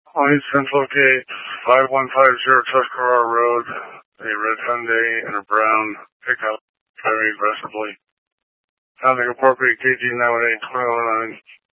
On East Central Gate, 5150 Tuscarora Road, a red Hyundai and a brown pickup driving aggressively. Sounding appropriate KG 918 21